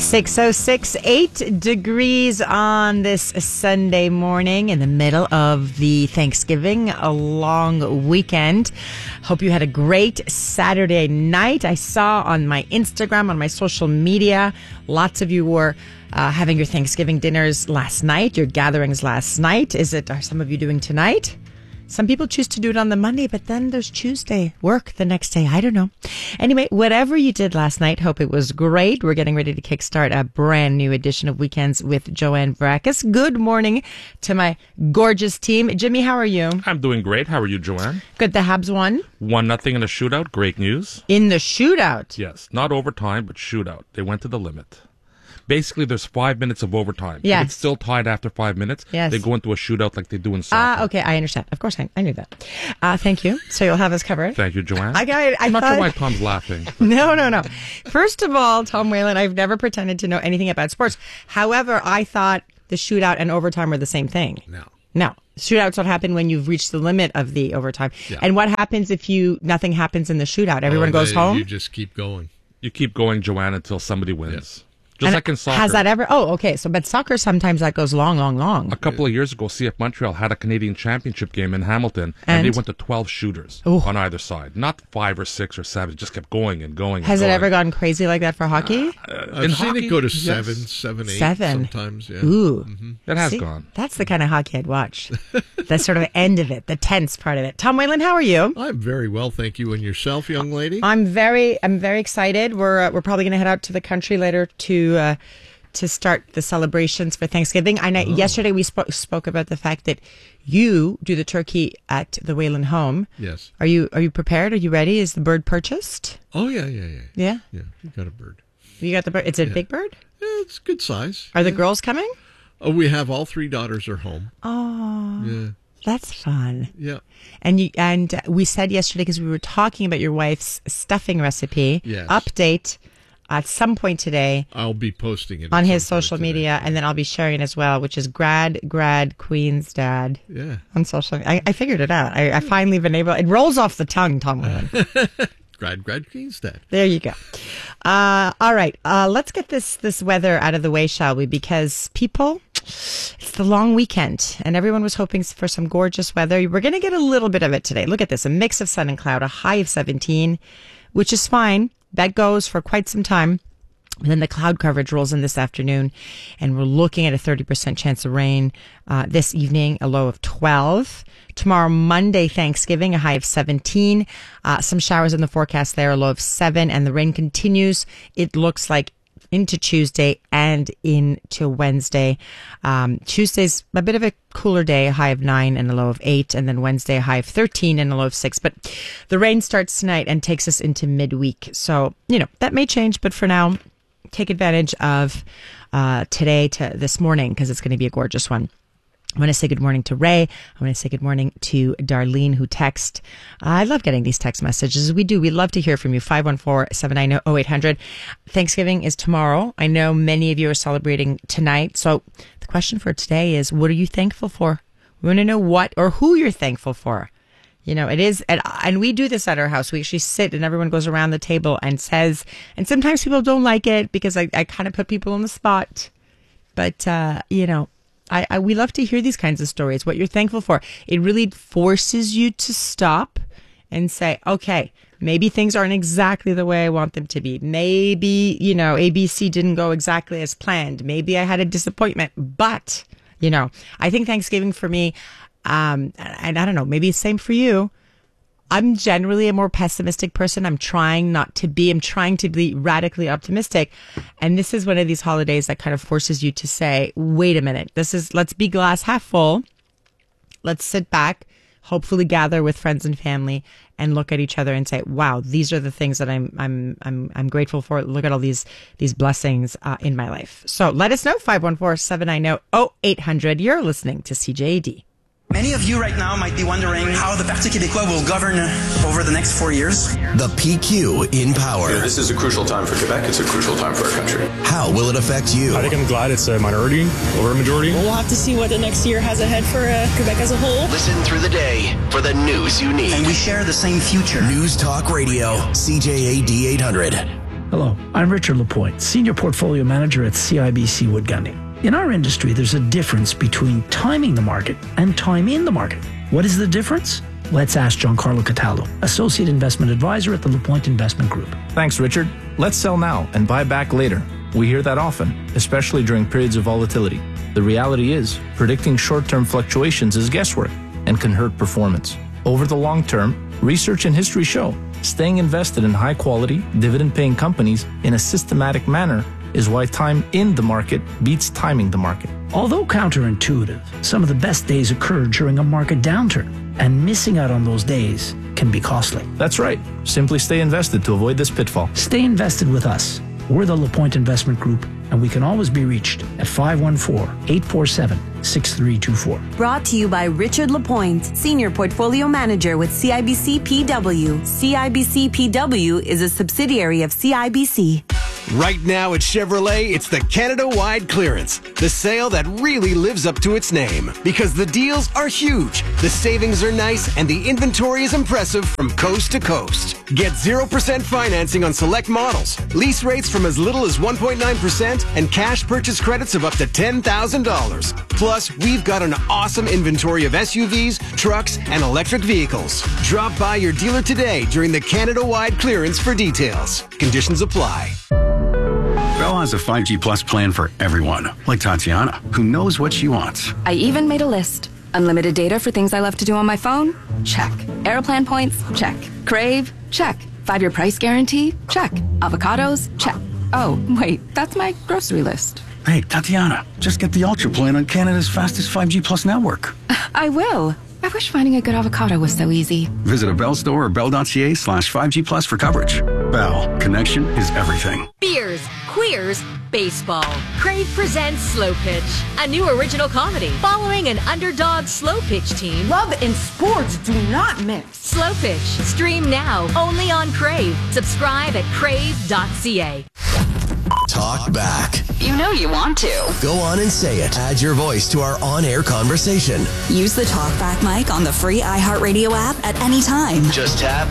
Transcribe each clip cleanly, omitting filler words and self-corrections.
6:06, 8 degrees on this Sunday morning in the middle of the Thanksgiving, a long weekend. Hope you had a great Saturday night. I saw on my Instagram, on my social media, lots of you were having your Thanksgiving dinners last night, your gatherings last night. Are some of you doing tonight? Some people choose to do it on the Monday, but then there's Tuesday, work the next day. I don't know. Anyway, whatever you did last night, hope it was great. We're getting ready to kickstart a brand new edition of Weekends with Joanne Varakis. Good morning to my gorgeous team. Jimmy, how are you? I'm doing great. How are you, Joanne? Good. The Habs won. 1-0 in a shootout. Great news. In the shootout? Yes. Not overtime, but shootout. They went to the limit. Basically, there's 5 minutes of overtime. Yes. If it's still tied after 5 minutes, yes, they go into a shootout like they do in soccer. Okay, I understand. Of course, I knew that. Thank you. So you'll have us covered. Thank you, Joanne. I'm not sure why Tom's laughing. No. First of all, Tom Whalen, I've never pretended to know anything about sports. However, I thought the shootout and overtime are the same thing. No. Shootouts don't happen when you've reached the limit of the overtime. Yeah. And what happens if nothing happens in the shootout? Everyone goes home? You just keep going. You keep going, Joanne, until somebody wins. Yes. Just like in soccer. Has that ever? Oh, okay. But soccer, sometimes that goes long. A couple of years ago, CF Montreal had a Canadian championship game in Hamilton, and they went to 12 shooters on either side. Not 5 or 6 or 7. It just kept going and going. Has it ever gone crazy like that for hockey? I've seen it go to 7, 8 sometimes. Yeah. Ooh. Mm-hmm. It has gone. That's the kind of hockey I'd watch. The sort of end of it, the tense part of it. Tom Whalen, how are you? I'm very well, thank you. And yourself, young lady? I'm very excited. We're probably going to head out to the country later to start the celebrations for Thanksgiving. I know yesterday we spoke about the fact that you do the turkey at the Whalen home. Yes. Are you prepared? Are you ready? Is the bird purchased? Oh, yeah. Yeah? Yeah, you got a bird. You got the bird. It's a big bird? Yeah, it's good size. Are the girls coming? Oh, we have all 3 daughters are home. Oh. Yeah. That's fun. Yeah. And we said yesterday, because we were talking about your wife's stuffing recipe, update at some point today. I'll be posting it on his social media, and then I'll be sharing it as well, which is Grad Queen's Dad. Yeah. On social media. I figured it out. I finally been able. It rolls off the tongue, Tom Whalen. Grad Queen's Dad. There you go. All right. Let's get this weather out of the way, shall we? Because people, it's the long weekend, and everyone was hoping for some gorgeous weather. We're going to get a little bit of it today. Look at this. A mix of sun and cloud, a high of 17, which is fine. That goes for quite some time. And then the cloud coverage rolls in this afternoon, and we're looking at a 30% chance of rain this evening, a low of 12. Tomorrow, Monday, Thanksgiving, a high of 17. Some showers in the forecast there, a low of 7, and the rain continues. It looks like into Tuesday and into Wednesday. Tuesday's a bit of a cooler day, a high of 9 and a low of 8, and then Wednesday a high of 13 and a low of 6. But the rain starts tonight and takes us into midweek. So, that may change, but for now, take advantage of today to this morning, because it's going to be a gorgeous one. I want to say good morning to Ray. I want to say good morning to Darlene, who texted. I love getting these text messages. We do. We love to hear from you. 514-790-0800. Thanksgiving is tomorrow. I know many of you are celebrating tonight. So the question for today is, what are you thankful for? We want to know what or who you're thankful for. It is, and we do this at our house. We actually sit and everyone goes around the table and says, and sometimes people don't like it because I kind of put people on the spot. But, we love to hear these kinds of stories, what you're thankful for. It really forces you to stop and say, okay, maybe things aren't exactly the way I want them to be. Maybe, ABC didn't go exactly as planned. Maybe I had a disappointment, but, I think Thanksgiving for me, and I don't know, maybe it's the same for you. I'm generally a more pessimistic person. I'm trying to be radically optimistic. And this is one of these holidays that kind of forces you to say, wait a minute, let's be glass half full. Let's sit back, hopefully gather with friends and family and look at each other and say, wow, these are the things that I'm grateful for. Look at all these blessings in my life. So let us know, 514-790-0800. You're listening to CJAD. Many of you right now might be wondering how the Parti Québécois will govern over the next 4 years. The PQ in power. This is a crucial time for Quebec. It's a crucial time for our country. How will it affect you? I think I'm glad it's a minority over a majority. We'll have to see what the next year has ahead for Quebec as a whole. Listen through the day for the news you need. And we share the same future. News Talk Radio, CJAD 800. Hello, I'm Richard Lapointe, Senior Portfolio Manager at CIBC Wood Gundy. In our industry, there's a difference between timing the market and time in the market. What is the difference? Let's ask Giancarlo Cataldo, Associate Investment Advisor at the Lapointe Investment Group. Thanks, Richard. Let's sell now and buy back later. We hear that often, especially during periods of volatility. The reality is, predicting short-term fluctuations is guesswork and can hurt performance. Over the long term, research and history show staying invested in high-quality, dividend-paying companies in a systematic manner is why time in the market beats timing the market. Although counterintuitive, some of the best days occur during a market downturn, and missing out on those days can be costly. That's right. Simply stay invested to avoid this pitfall. Stay invested with us. We're the Lapointe Investment Group, and we can always be reached at 514-847-6324. Brought to you by Richard Lapointe, Senior Portfolio Manager with CIBC PW. CIBC PW is a subsidiary of CIBC. Right now at Chevrolet, it's the Canada-wide clearance. The sale that really lives up to its name. Because the deals are huge, the savings are nice, and the inventory is impressive from coast to coast. Get 0% financing on select models, lease rates from as little as 1.9%, and cash purchase credits of up to $10,000. Plus, we've got an awesome inventory of SUVs, trucks, and electric vehicles. Drop by your dealer today during the Canada-wide clearance for details. Conditions apply. Bell has a 5G Plus plan for everyone, like Tatiana, who knows what she wants. I even made a list. Unlimited data for things I love to do on my phone? Check. Aeroplan points? Check. Crave? Check. 5-year price guarantee? Check. Avocados? Check. Oh, wait, that's my grocery list. Hey, Tatiana, just get the Ultra plan on Canada's fastest 5G Plus network. I will. I wish finding a good avocado was so easy. Visit a Bell store or bell.ca/5G Plus for coverage. Bell, connection is everything. Beers, queers, baseball. Crave presents Slow Pitch, a new original comedy following an underdog slow pitch team. Love and sports do not mix. Slow Pitch, stream now only on Crave. Subscribe at crave.ca. Talk back. You know you want to. Go on and say it. Add your voice to our on-air conversation. Use the TalkBack mic on the free iHeartRadio app at any time. Just tap.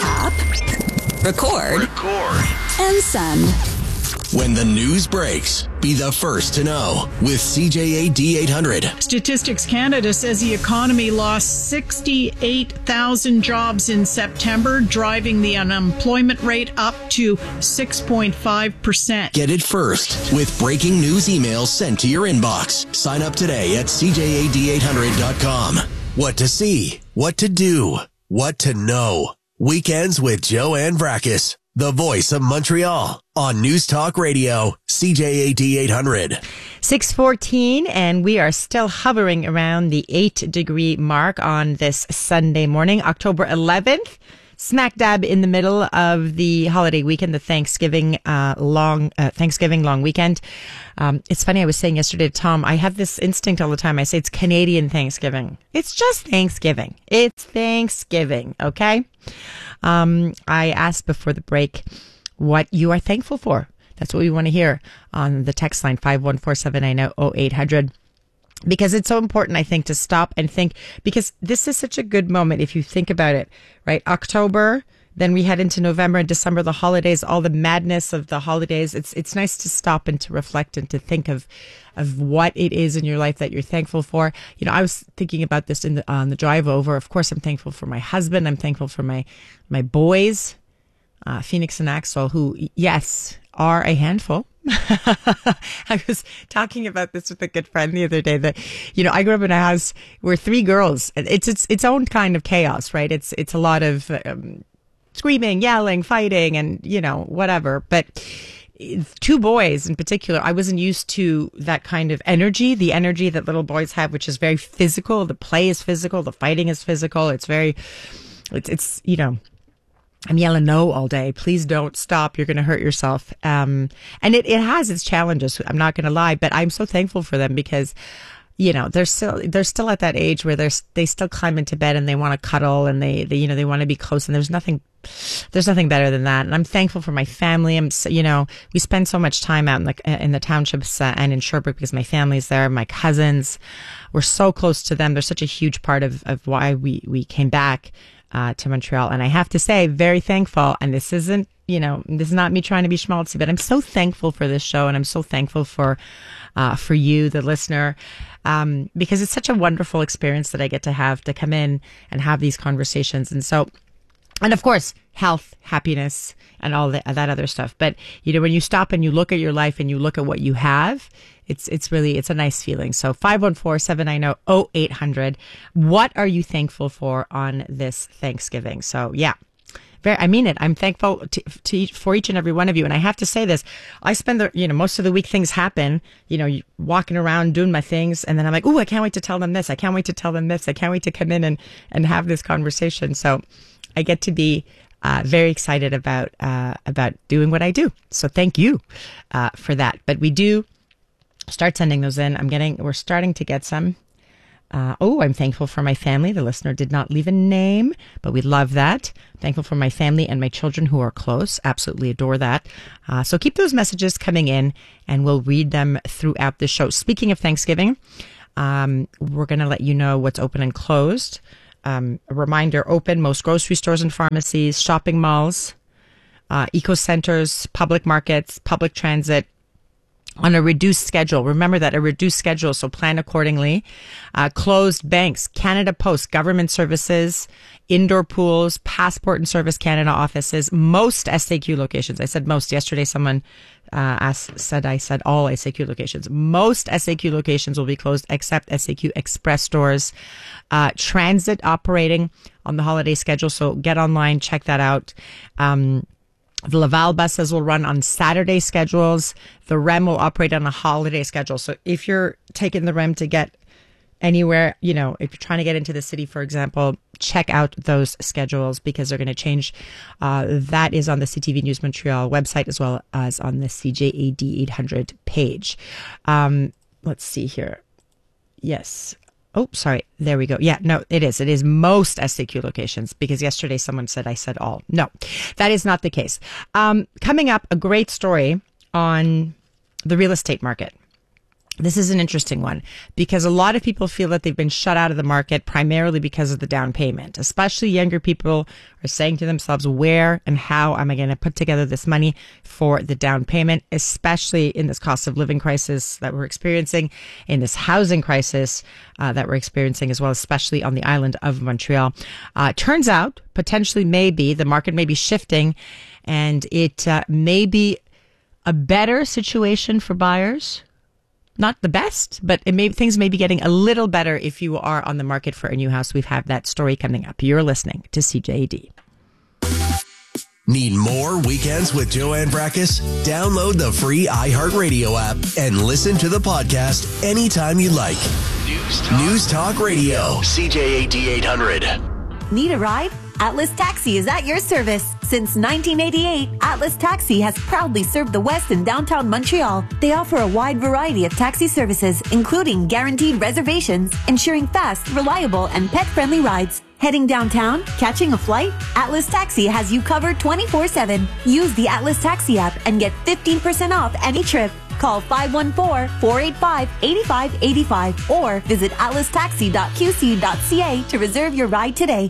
Record. And send. When the news breaks, be the first to know with CJA D800. Statistics Canada says the economy lost 68,000 jobs in September, driving the unemployment rate up to 6.5%. Get it first with breaking news emails sent to your inbox. Sign up today at CJAD800.com. What to see, what to do, what to know. Weekends with Joanne Vrackus. The voice of Montreal on News Talk Radio, CJAD 800. 6:14, and we are still hovering around the 8-degree mark on this Sunday morning, October 11th, smack dab in the middle of the holiday weekend, the Thanksgiving long weekend. It's funny, I was saying yesterday to Tom, I have this instinct all the time. I say it's Canadian Thanksgiving. It's just Thanksgiving. It's Thanksgiving, okay? I asked before the break what you are thankful for. That's what we want to hear on the text line 514-790-0800. Because it's so important, I think, to stop and think, because this is such a good moment if you think about it, right? October, then we head into November and December, the holidays, all the madness of the holidays. It's nice to stop and to reflect and to think of what it is in your life that you're thankful for. You know, I was thinking about this on the drive over. Of course, I'm thankful for my husband. I'm thankful for my boys, Phoenix and Axel, who, yes, are a handful. I was talking about this with a good friend the other day that, you know, I grew up in a house where 3 girls, it's its own kind of chaos, right? It's a lot of screaming, yelling, fighting, and, you know, whatever. But 2 boys in particular, I wasn't used to that kind of energy, the energy that little boys have, which is very physical. The play is physical. The fighting is physical. It's you know, I'm yelling no all day. Please don't stop. You're going to hurt yourself. And it has its challenges. I'm not going to lie, but I'm so thankful for them because, you know, they're still at that age where they still climb into bed and they want to cuddle and they you know, they want to be close, and there's nothing better than that. And I'm thankful for my family. You know, we spend so much time out in the townships and in Sherbrooke because my family's there. My cousins, we're so close to them. They're such a huge part of why we came back. to Montreal. And I have to say, very thankful. And this is not me trying to be schmaltzy, but I'm so thankful for this show, and I'm so thankful for you, the listener, because it's such a wonderful experience that I get to come in and have these conversations. And of course, health, happiness, and all that other stuff. But, when you stop and you look at your life and you look at what you have, it's a nice feeling. So 514-790-0800. What are you thankful for on this Thanksgiving? So yeah, I mean it. I'm thankful for each and every one of you. And I have to say this, I spend most of the week, things happen, walking around doing my things. And then I'm like, ooh, I can't wait to tell them this. I can't wait to tell them this. I can't wait to come in and have this conversation. So I get to be very excited about doing what I do. So thank you for that. But we do start sending those in. We're starting to get some. I'm thankful for my family. The listener did not leave a name, but we love that. I'm thankful for my family and my children who are close. Absolutely adore that. So keep those messages coming in, and we'll read them throughout the show. Speaking of Thanksgiving, we're going to let you know what's open and closed. A reminder, open most grocery stores and pharmacies, shopping malls, eco centers, public markets, public transit, on a reduced schedule. Remember that, a reduced schedule, so plan accordingly. Closed banks, Canada Post, government services, indoor pools, Passport and Service Canada offices, most SAQ locations. I said most. Yesterday someone I said all SAQ locations. Most SAQ locations will be closed except SAQ Express stores. Transit operating on the holiday schedule, so get online, check that out. The Laval buses will run on Saturday schedules. The REM will operate on a holiday schedule. So if you're taking the REM to get anywhere, if you're trying to get into the city, for example, check out those schedules because they're going to change. That is on the CTV News Montreal website as well as on the CJAD 800 page. Let's see here. Yes. Oh, sorry. There we go. Yeah, no, it is. It is most SAQ locations because yesterday someone said I said all. No, that is not the case. Coming up, a great story on the real estate market. This is an interesting one because a lot of people feel that they've been shut out of the market primarily because of the down payment. Especially younger people are saying to themselves, where and how am I going to put together this money for the down payment, especially in this cost of living crisis that we're experiencing, in this housing crisis that we're experiencing as well, especially on the island of Montreal. Turns out, potentially maybe, the market may be shifting and it may be a better situation for buyers. Not the best, but things may be getting a little better if you are on the market for a new house. We've had that story coming up. You're listening to CJAD. Need more Weekends with Joanne Brakkus? Download the free iHeartRadio app and listen to the podcast anytime you like. News Talk Radio, CJAD 800. Need a ride? Atlas Taxi is at your service. Since 1988, Atlas Taxi has proudly served the West and downtown Montreal. They offer a wide variety of taxi services, including guaranteed reservations, ensuring fast, reliable, and pet-friendly rides. Heading downtown? Catching a flight? Atlas Taxi has you covered 24/7. Use the Atlas Taxi app and get 15% off any trip. Call 514-485-8585 or visit atlastaxi.qc.ca to reserve your ride today.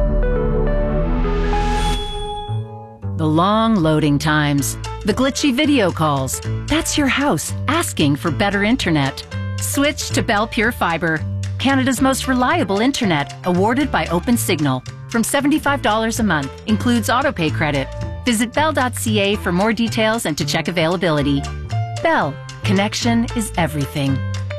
The long loading times, the glitchy video calls. That's your house asking for better internet. Switch to Bell Pure Fiber, Canada's most reliable internet, awarded by OpenSignal. From $75 a month, includes autopay credit. Visit bell.ca for more details and to check availability. Bell, connection is everything.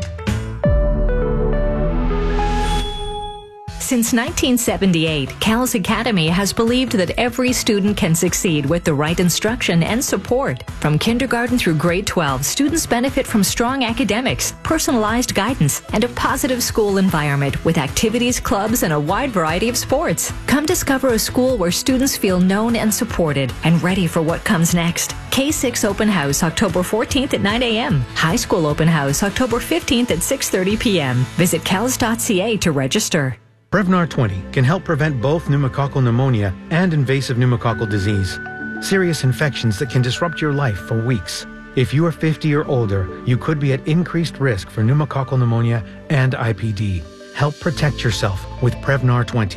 Since 1978, CALS Academy has believed that every student can succeed with the right instruction and support. From kindergarten through grade 12, students benefit from strong academics, personalized guidance, and a positive school environment with activities, clubs, and a wide variety of sports. Come discover a school where students feel known and supported and ready for what comes next. K6 Open House, October 14th at 9 a.m. High School Open House, October 15th at 6:30 p.m. Visit cals.ca to register. Prevnar 20 can help prevent both pneumococcal pneumonia and invasive pneumococcal disease, serious infections that can disrupt your life for weeks. If you are 50 or older, you could be at increased risk for pneumococcal pneumonia and IPD. Help protect yourself with Prevnar 20.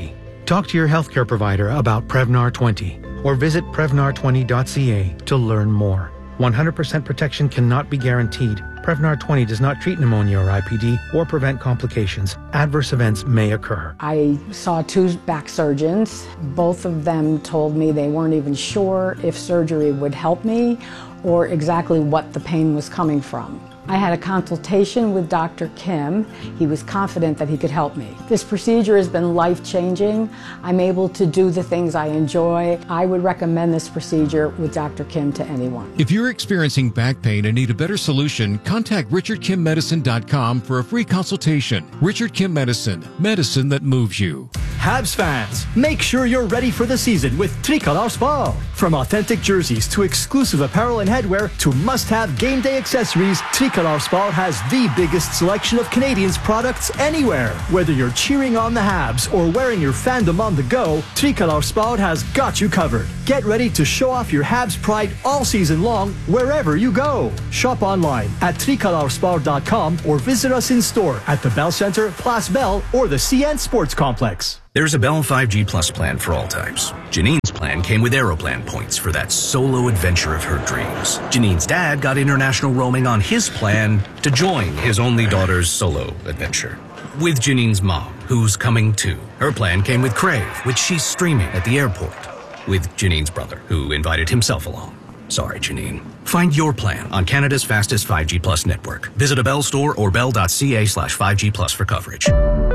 Talk to your healthcare provider about Prevnar 20 or visit Prevnar20.ca to learn more. 100% protection cannot be guaranteed. Prevnar 20 does not treat pneumonia or IPD or prevent complications. Adverse events may occur. I saw 2 back surgeons. Both of them told me they weren't even sure if surgery would help me or exactly what the pain was coming from. I had a consultation with Dr. Kim. He was confident that he could help me. This procedure has been life-changing. I'm able to do the things I enjoy. I would recommend this procedure with Dr. Kim to anyone. If you're experiencing back pain and need a better solution, contact RichardKimMedicine.com for a free consultation. Richard Kim Medicine, medicine that moves you. Habs fans, make sure you're ready for the season with Tricolor Sport. From authentic jerseys to exclusive apparel and headwear to must-have game day accessories, Tricolor Sport has the biggest selection of Canadians products anywhere. Whether you're cheering on the Habs or wearing your fandom on the go, Tricolor Sport has got you covered. Get ready to show off your Habs pride all season long wherever you go. Shop online at tricolorsport.com or visit us in store at the Bell Center, Place Bell, or the CN Sports Complex. There's a Bell 5G Plus plan for all types. Janine's plan came with Aeroplan points for that solo adventure of her dreams. Janine's dad got international roaming on his plan to join his only daughter's solo adventure. With Janine's mom, who's coming too. Her plan came with Crave, which she's streaming at the airport. With Janine's brother, who invited himself along. Sorry, Janine. Find your plan on Canada's fastest 5G Plus network. Visit a Bell store or bell.ca/5G Plus for coverage.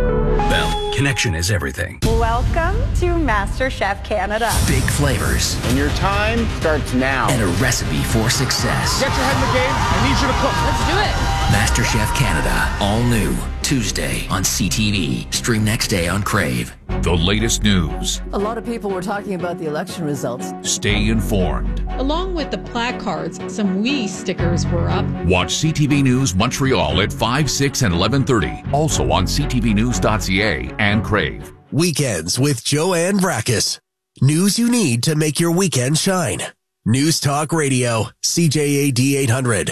Bell, connection is everything. Welcome to MasterChef Canada. Big flavors. And your time starts now. And a recipe for success. Get your head in the game. I need you to cook. Let's do it. MasterChef Canada. All new. Tuesday on CTV. Stream next day on Crave. The latest news. A lot of people were talking about the election results. Stay informed. Along with the placards, some WE stickers were up. Watch CTV News Montreal at 5, 6, and 11:30. Also on ctvnews.ca and Crave. Weekends with Joanne Brakis. News you need to make your weekend shine. News Talk Radio, CJAD 800.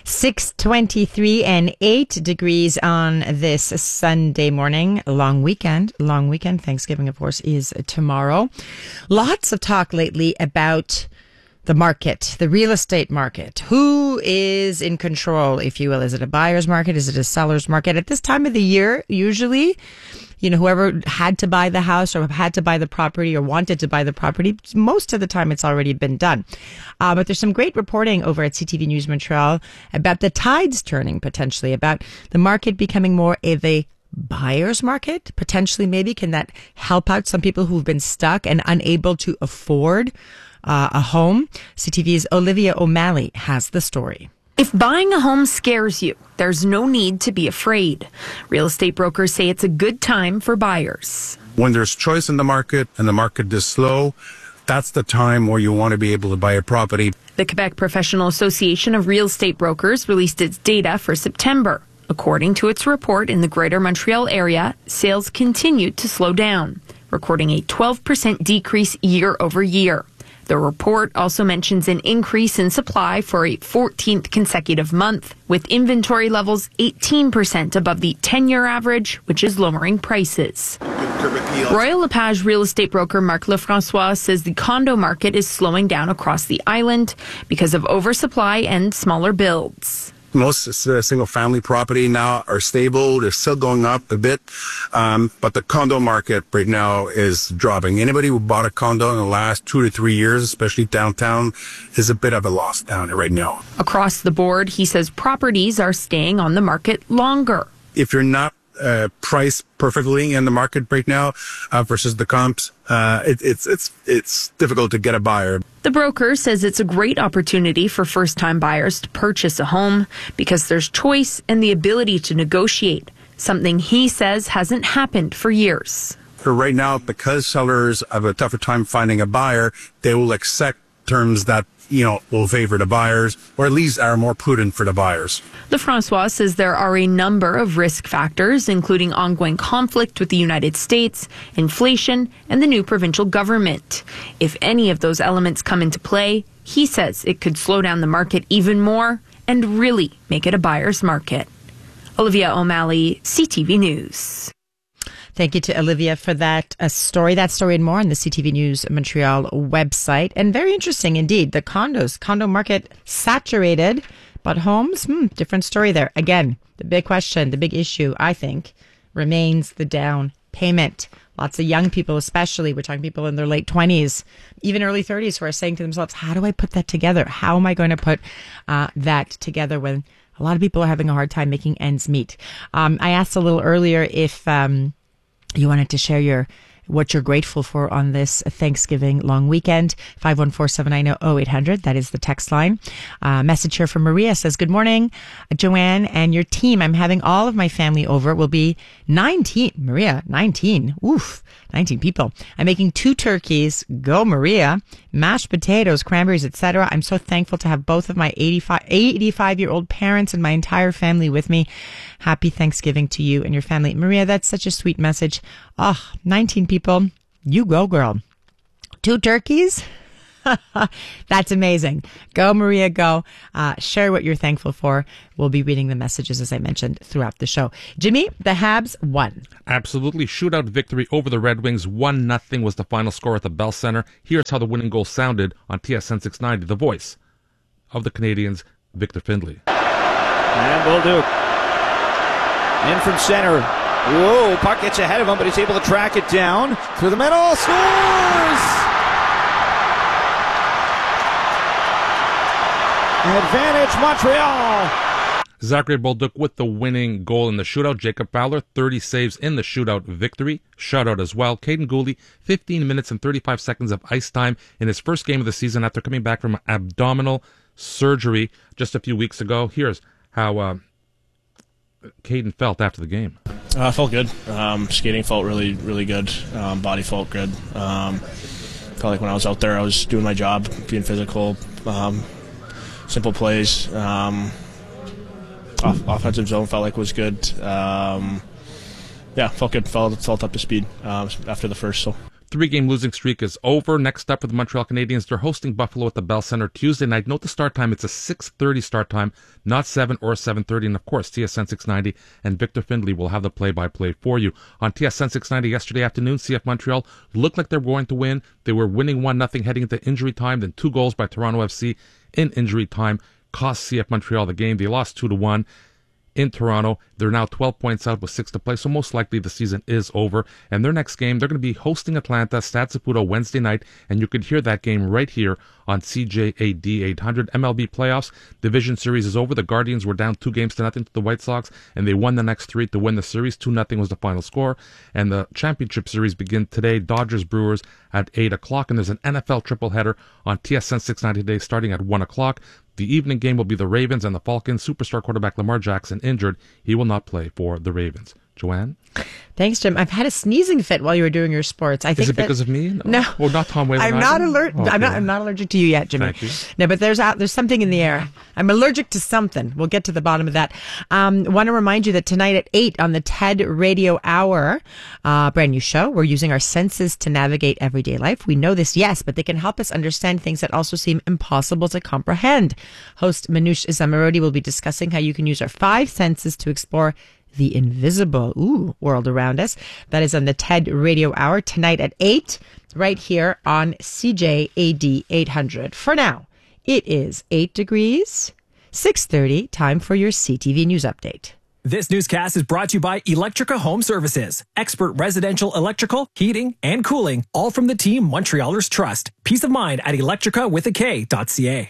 6:23 and 8 degrees on this Sunday morning. Long weekend. Thanksgiving, of course, is tomorrow. Lots of talk lately about the market, the real estate market. Who is in control, if you will? Is it a buyer's market? Is it a seller's market? At this time of the year, usually, whoever had to buy the house or had to buy the property or wanted to buy the property, most of the time it's already been done. But there's some great reporting over at CTV News Montreal about the tides turning potentially, about the market becoming more of a buyer's market. Potentially, maybe, can that help out some people who've been stuck and unable to afford a home? CTV's Olivia O'Malley has the story. If buying a home scares you, there's no need to be afraid. Real estate brokers say it's a good time for buyers. When there's choice in the market and the market is slow, that's the time where you want to be able to buy a property. The Quebec Professional Association of Real Estate Brokers released its data for September. According to its report, in the Greater Montreal area, sales continued to slow down, recording a 12% decrease year over year. The report also mentions an increase in supply for a 14th consecutive month, with inventory levels 18% above the 10-year average, which is lowering prices. Royal LePage real estate broker Marc Lefrançois says the condo market is slowing down across the island because of oversupply and smaller builds. Most single-family property now are stable. They're still going up a bit, but the condo market right now is dropping. Anybody who bought a condo in the last 2 to 3 years, especially downtown, is a bit of a loss down right now. Across the board, he says properties are staying on the market longer. If you're not priced perfectly in the market right now versus the comps, it's difficult to get a buyer. The broker says it's a great opportunity for first-time buyers to purchase a home because there's choice and the ability to negotiate, something he says hasn't happened for years. For right now, because sellers have a tougher time finding a buyer, they will accept terms that will favor the buyers, or at least are more prudent for the buyers. Lefrançois says there are a number of risk factors, including ongoing conflict with the United States, inflation, and the new provincial government. If any of those elements come into play, he says it could slow down the market even more and really make it a buyer's market. Olivia O'Malley, CTV News. Thank you to Olivia for that story. That story and more on the CTV News Montreal website. And very interesting indeed. The condo market saturated, but homes, different story there. Again, the big question, the big issue, I think, remains the down payment. Lots of young people, especially, we're talking people in their late 20s, even early 30s, who are saying to themselves, how do I put that together? How am I going to put that together when a lot of people are having a hard time making ends meet? I asked a little earlier if you wanted to share what you're grateful for on this Thanksgiving long weekend. 514-790-0800. That is the text line. Message here from Maria says, good morning, Joanne and your team. I'm having all of my family over. It will be 19. Maria, 19. Oof, 19 people. I'm making 2 turkeys. Go, Maria. Mashed potatoes, cranberries, etc. I'm so thankful to have both of my 85-year-old parents and my entire family with me. Happy Thanksgiving to you and your family. Maria, that's such a sweet message. 19 people. You go, girl. 2 turkeys? That's amazing. Go, Maria, go. Share what you're thankful for. We'll be reading the messages, as I mentioned, throughout the show. Jimmy, the Habs won. Absolutely. Shootout victory over the Red Wings. 1-0 was the final score at the Bell Center. Here's how the winning goal sounded on TSN 690, the voice of the Canadiens, Victor Findlay. And Bolduc in from center. Whoa, puck gets ahead of him, but he's able to track it down. Through the middle, scores! Advantage Montreal. Zachary Bolduc with the winning goal in the shootout. Jacob Fowler, 30 saves in the shootout victory. Shutout as well. Caden Gooley, 15 minutes and 35 seconds of ice time in his first game of the season after coming back from abdominal surgery just a few weeks ago. Here's how Caden felt after the game. I felt good. Skating felt really, really good. Body felt good. Felt like when I was out there, I was doing my job, being physical. Simple plays. Offensive zone felt like it was good. Felt good. Felt up to speed after the first. So. 3-game losing streak is over. Next up for the Montreal Canadiens, they're hosting Buffalo at the Bell Center Tuesday night. Note the start time. It's a 6:30 start time, not 7 or 7:30. And, of course, TSN 690 and Victor Findlay will have the play-by-play for you. On TSN 690 yesterday afternoon, CF Montreal looked like they were going to win. They were winning 1-0 heading into injury time. Then 2 goals by Toronto FC in injury time cost CF Montreal the game. They lost 2-1. In Toronto. They're now 12 points out with 6 to play, so most likely the season is over. And their next game, they're going to be hosting Atlanta, Stade Saputo, Wednesday night, and you could hear that game right here on CJAD 800. MLB playoffs, division series is over. The Guardians were down 2-0 to the White Sox, and they won the next 3 to win the series. 2-0 was the final score. And the championship series begin today, Dodgers-Brewers at 8 o'clock, and there's an NFL tripleheader on TSN 690 today starting at 1 o'clock. The evening game will be the Ravens and the Falcons. Superstar quarterback Lamar Jackson injured. He will not play for the Ravens. Joanne? Thanks, Jim. I've had a sneezing fit while you were doing your sports. I think Is it because of me? No. Well, not Tom Whalen. I'm not allergic. Okay. I'm not allergic to you yet, Jimmy. Thank you. No, but there's something in the air. I'm allergic to something. We'll get to the bottom of that. Want to remind you that tonight at 8 on the TED Radio Hour, brand new show. We're using our senses to navigate everyday life. We know this, yes, but they can help us understand things that also seem impossible to comprehend. Host Manoush Zamarodi will be discussing how you can use our 5 senses to explore the invisible world around us. That is on the TED Radio Hour tonight at 8, right here on CJAD 800. For now, it is 8 degrees, 6:30, time for your CTV News Update. This newscast is brought to you by Electrica Home Services. Expert residential electrical, heating, and cooling, all from the team Montrealers trust. Peace of mind at electrica.ca.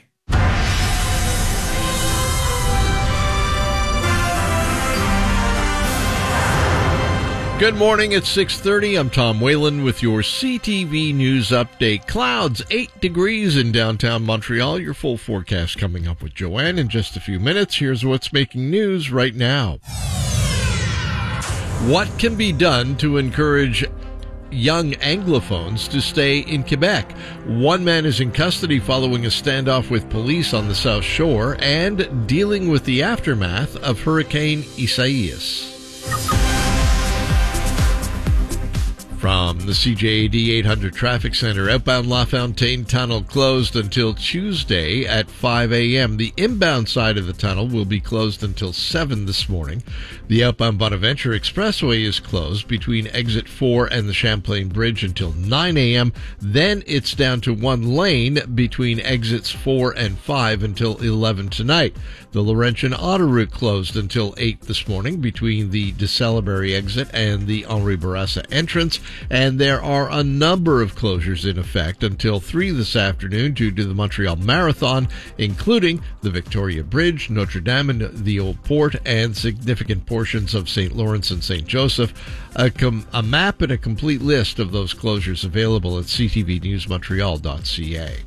Good morning, it's 6:30. I'm Tom Whalen with your CTV News Update. Clouds, 8 degrees in downtown Montreal. Your full forecast coming up with Joanne in just a few minutes. Here's what's making news right now. What can be done to encourage young Anglophones to stay in Quebec? One man is in custody following a standoff with police on the South Shore and dealing with the aftermath of Hurricane Isaias. From the CJAD 800 Traffic Center, outbound LaFontaine Tunnel closed until Tuesday at 5 a.m. The inbound side of the tunnel will be closed until 7 this morning. The outbound Bonaventure Expressway is closed between exit 4 and the Champlain Bridge until 9 a.m. Then it's down to one lane between exits 4 and 5 until 11 tonight. The Laurentian Autoroute closed until 8 this morning between the de Salaberry exit and the Henri Bourassa entrance, and there are a number of closures in effect until 3 this afternoon due to the Montreal Marathon, including the Victoria Bridge, Notre Dame and the Old Port, and significant portions of St. Lawrence and St. Joseph. A map and a complete list of those closures available at ctvnewsmontreal.ca.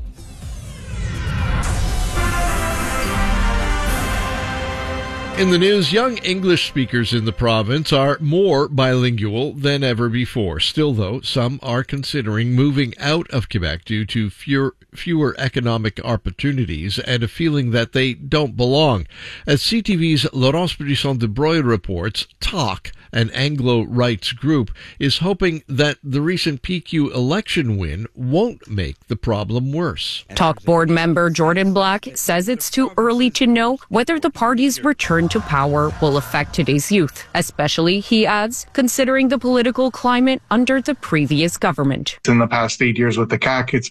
In the news, young English speakers in the province are more bilingual than ever before. Still, though, some are considering moving out of Quebec due to fewer economic opportunities and a feeling that they don't belong. As CTV's Laurence Brisson de Broglie reports, TALK, an Anglo rights group, is hoping that the recent PQ election win won't make the problem worse. TALK board member Jordan Black says it's too early to know whether the party's return to power will affect today's youth, especially, he adds, considering the political climate under the previous government. In the past 8 years with the CAQ, it's